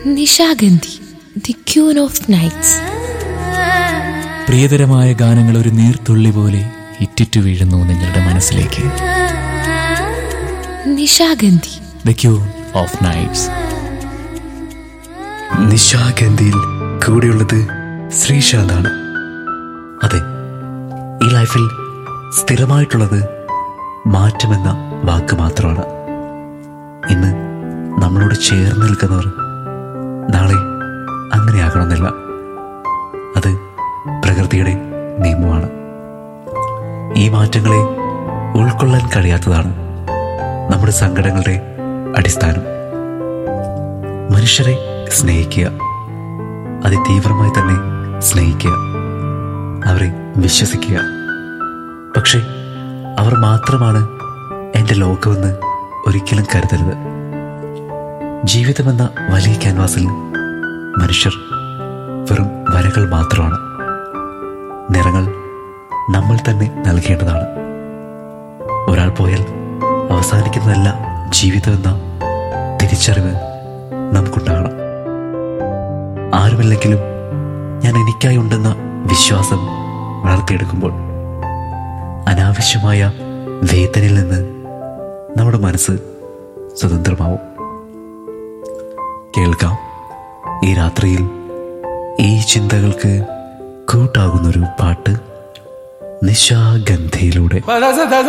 Nishagandhi, the queen of nights. പ്രിയതരമായ ഗാനങ്ങൾ ഒരു നീർത്തുള്ളി പോലെ ഇറ്റിറ്റു വീഴുന്നു നിങ്ങളുടെ മനസ്സിലേക്ക്. Nishagandhi, the queen of nights. നിശാഗന്ധിയിൽ കൂടെയുള്ളത് ശ്രീശാന്താണ്. അതെ, ഈ ലൈഫിൽ സ്ഥിരമായിട്ടുള്ളത് മാറ്റമെന്ന വാക്ക് മാത്രമാണ്. ഇന്ന് നമ്മളോട് ചേർന്ന് നിൽക്കുന്നവർ നാളെ അങ്ങനെയാകണമെന്നില്ല. അത് പ്രകൃതിയുടെ നിയമമാണ്. ഈ മാറ്റങ്ങളെ ഉൾക്കൊള്ളാൻ കഴിയാത്തതാണ് നമ്മുടെ സങ്കടങ്ങളുടെ അടിസ്ഥാനം. മനുഷ്യരെ സ്നേഹിക്കുക, അതിതീവ്രമായി തന്നെ സ്നേഹിക്കുക, അവരെ വിശ്വസിക്കുക. പക്ഷെ അവർ മാത്രമാണ് എൻ്റെ ലോകമെന്ന് ഒരിക്കലും കരുതരുത്. ജീവിതമെന്ന വലിയ ക്യാൻവാസിൽ മനുഷ്യർ വെറും വരകൾ മാത്രമാണ്. നിറങ്ങൾ നമ്മൾ തന്നെ നൽകേണ്ടതാണ്. ഒരാൾ പോയാൽ അവസാനിക്കുന്നതല്ല ജീവിതമെന്ന തിരിച്ചറിവ് നമുക്കുണ്ടാകണം. ആരുമില്ലെങ്കിലും ഞാൻ എനിക്കായി ഉണ്ടെന്ന വിശ്വാസം വളർത്തിയെടുക്കുമ്പോൾ അനാവശ്യമായ വേദനയിൽ നിന്ന് നമ്മുടെ മനസ്സ് സ്വതന്ത്രമാവും. കേൾക്കാം ഈ രാത്രിയിൽ ഈ ചിന്തകൾക്ക് കൂട്ടാകുന്നൊരു പാട്ട് നിശാഗന്ധിയിലൂടെ.